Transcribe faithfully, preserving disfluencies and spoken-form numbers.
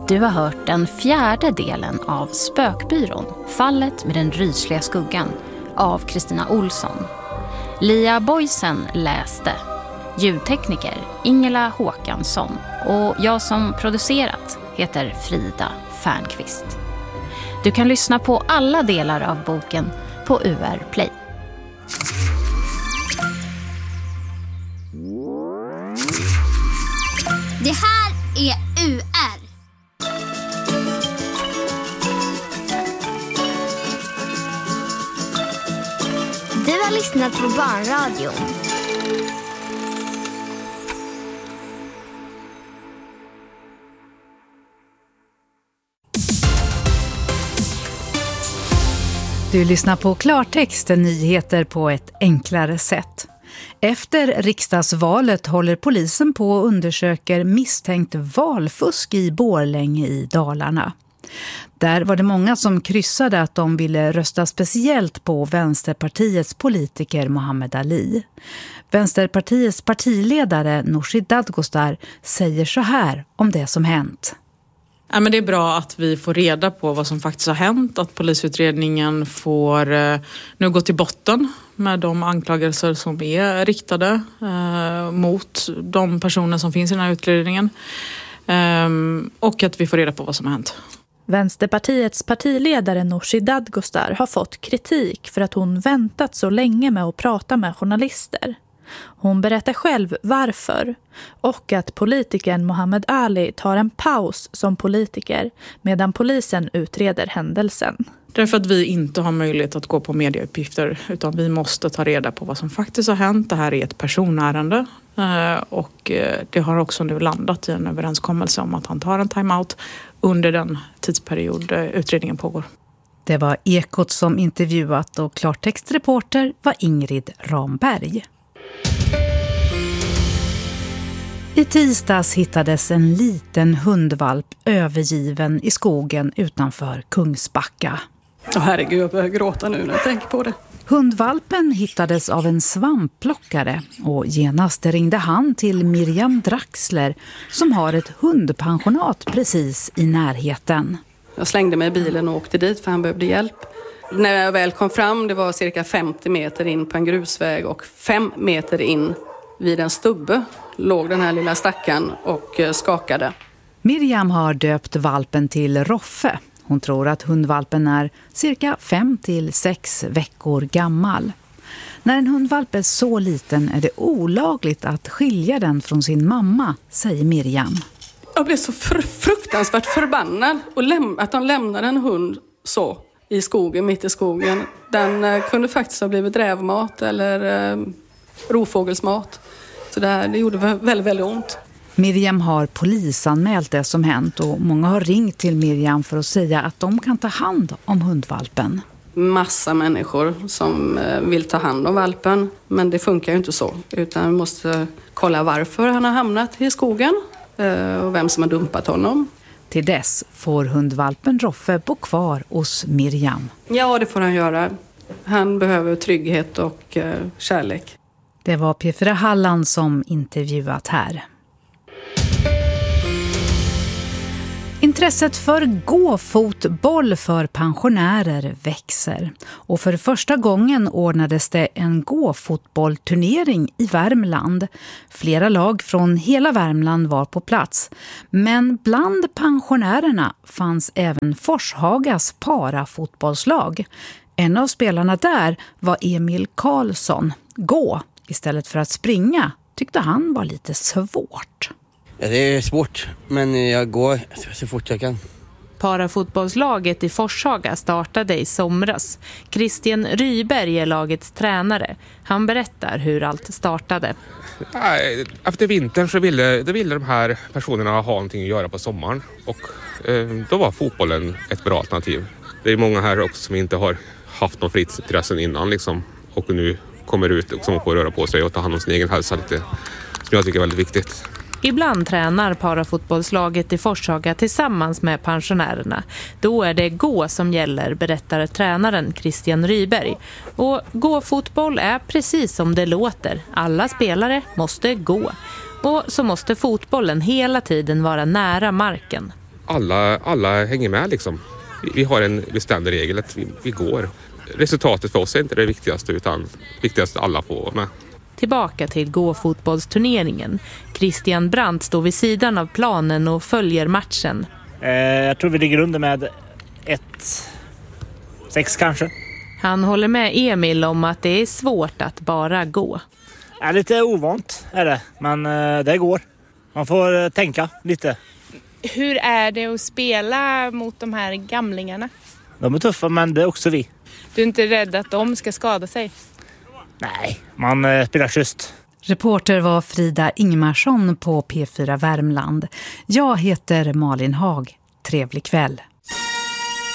Du har hört den fjärde delen av Spökbyrån, Fallet med den rysliga skuggan, av Kristina Olsson. Lia Boysen läste. Ljudtekniker Ingela Håkansson. Och jag som producerat heter Frida Färnqvist. Du kan lyssna på alla delar av boken på U R Play. Det här är U R. Du har lyssnat på Barnradion. Du lyssnar på Klartext, nyheter på ett enklare sätt. Efter riksdagsvalet håller polisen på och undersöker misstänkt valfusk i Borlänge i Dalarna. Där var det många som kryssade att de ville rösta speciellt på Vänsterpartiets politiker Muhammad Ali. Vänsterpartiets partiledare Nooshi Dadgostar säger så här om det som hänt. Ja, men det är bra att vi får reda på vad som faktiskt har hänt. Att polisutredningen får eh, nu gå till botten med de anklagelser som är riktade eh, mot de personer som finns i den här utredningen. Eh, och att vi får reda på vad som har hänt. Vänsterpartiets partiledare Nooshi Dadgostar har fått kritik för att hon väntat så länge med att prata med journalister. Hon berättar själv varför och att politikern Muhammad Ali tar en paus som politiker medan polisen utreder händelsen. Därför att vi inte har möjlighet att gå på medieuppgifter utan vi måste ta reda på vad som faktiskt har hänt. Det här är ett personärende och det har också nu landat i en överenskommelse om att han tar en timeout under den tidsperiod utredningen pågår. Det var Ekot som intervjuat och klartextreporter var Ingrid Ramberg. I tisdags hittades en liten hundvalp övergiven i skogen utanför Kungsbacka. Åh herregud, jag börjar gråta nu när jag tänker på det. Hundvalpen hittades av en svampplockare och genast ringde han till Miriam Draxler som har ett hundpensionat precis i närheten. Jag slängde mig i bilen och åkte dit för han behövde hjälp. När jag väl kom fram, det var cirka femtio meter in på en grusväg och fem meter in vid en stubbe låg den här lilla stackaren och skakade. Miriam har döpt valpen till Roffe. Hon tror att hundvalpen är cirka fem till sex veckor gammal. När en hundvalp är så liten är det olagligt att skilja den från sin mamma, säger Miriam. Jag blev så fr- fruktansvärt förbannad och läm- att de lämnade en hund så i skogen, mitt i skogen. Den eh, kunde faktiskt ha blivit rävmat eller eh, rovfågelsmat. Så det, här, det gjorde väldigt, väldigt ont. Miriam har polisanmält det som hänt och många har ringt till Miriam för att säga att de kan ta hand om hundvalpen. Massa människor som vill ta hand om valpen, men det funkar ju inte så. Utan vi måste kolla varför han har hamnat i skogen och vem som har dumpat honom. Till dess får hundvalpen Roffe bo kvar hos Miriam. Ja, det får han göra. Han behöver trygghet och kärlek. Det var P fyra Halland som intervjuat här. Intresset för gåfotboll för pensionärer växer och för första gången ordnades det en gåfotbollturnering i Värmland. Flera lag från hela Värmland var på plats, men bland pensionärerna fanns även Forshagas parafotbollslag. En av spelarna där var Emil Karlsson. Gå istället för att springa tyckte han var lite svårt. Ja, det är svårt, men jag går så fort jag kan. Parafotbollslaget i Forshaga startade i somras. Christian Ryberg är lagets tränare. Han berättar hur allt startade. Efter vintern så ville, då ville de här personerna ha någonting att göra på sommaren. Och eh, då var fotbollen ett bra alternativ. Det är många här också som inte har haft någon fritidsintressen innan liksom, och nu kommer ut och får röra på sig och ta hand om sin egen hälsa lite, som jag tycker är väldigt viktigt. Ibland tränar parafotbollslaget i Forshaga tillsammans med pensionärerna. Då är det gå som gäller, berättar tränaren Christian Ryberg. Och gåfotboll är precis som det låter. Alla spelare måste gå. Och så måste fotbollen hela tiden vara nära marken. alla, alla hänger med liksom. Vi, vi har en bestämd regel att vi, vi går. Resultatet för oss är inte det viktigaste utan viktigast alla får vara med. Tillbaka till gåfotbollsturneringen. Christian Brandt står vid sidan av planen och följer matchen. Eh, jag tror vi ligger under med ett sex kanske. Han håller med Emil om att det är svårt att bara gå. Är lite ovant är det, men eh, det går. Man får eh, tänka lite. Hur är det att spela mot de här gamlingarna? De är tuffa, men det är också vi. Du är inte rädd att de ska skada sig? Nej, man eh, spelar just. Reporter var Frida Ingmarsson på P fyra Värmland. Jag heter Malin Hag. Trevlig kväll.